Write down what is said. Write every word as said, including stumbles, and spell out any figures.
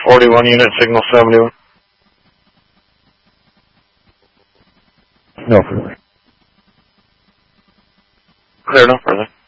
forty-one unit, signal seventy-one. No further. Clear, no further.